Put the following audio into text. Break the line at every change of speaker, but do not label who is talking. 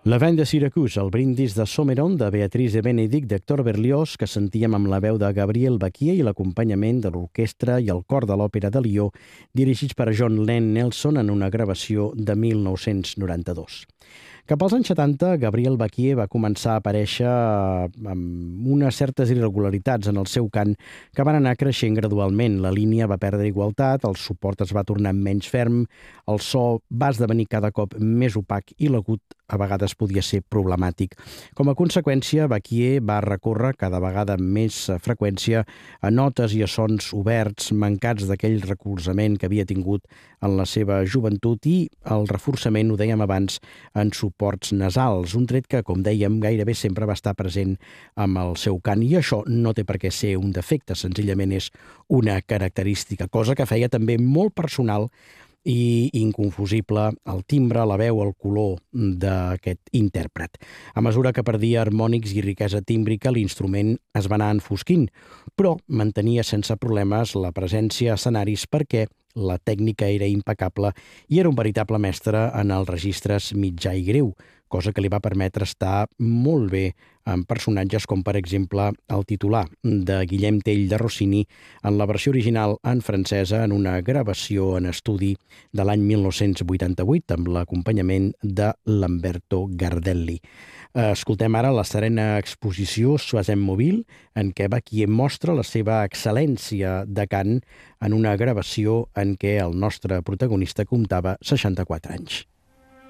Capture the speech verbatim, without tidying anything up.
La Vent de Syracuse, el brindis de Someron, de Beatrice Benedict, d'Hector Berlioz, que sentíem amb la veu de Gabriel Baquier i l'acompanyament de l'orquestra i el cor de l'Òpera de Lió, dirigits per John Len Nelson en una gravació de mil nou-cents noranta-dos. Cap als anys setanta, Gabriel Baquier va començar a aparèixer amb unes certes irregularitats en el seu cant que van anar creixent gradualment. La línia va perdre igualtat, el suport es va tornar menys ferm, el so va esdevenir cada cop més opac i l'agut a vegades podia ser problemàtic. Com a conseqüència, Baquier va recórrer cada vegada amb més freqüència a notes i a sons oberts, mancats d'aquell recolzament que havia tingut en la seva joventut i el reforçament, ho dèiem abans, en suports nasals, un tret que, com dèiem, gairebé sempre va estar present amb el seu cant. I això no té per què ser un defecte, senzillament és una característica, cosa que feia també molt personal i inconfusible el timbre, la veu, el color d'aquest intèrpret. A mesura que perdia harmònics i riquesa tímbrica, l'instrument es va anar enfosquint, però mantenia sense problemes la presència a escenaris perquè la tècnica era impecable i era un veritable mestre en els registres mitjà i greu, cosa que li va permetre estar molt bé en personatges com, per exemple, el titular de Guillem Tell de Rossini en la versió original en francesa en una gravació en estudi de l'any mil nou-cents vuitanta-vuit amb l'acompanyament de Lamberto Gardelli. Escoltem ara la serena exposició Soisem Mobile, en què Baquier mostra la seva excel·lència de cant en una gravació en què el nostre protagonista comptava seixanta-quatre anys.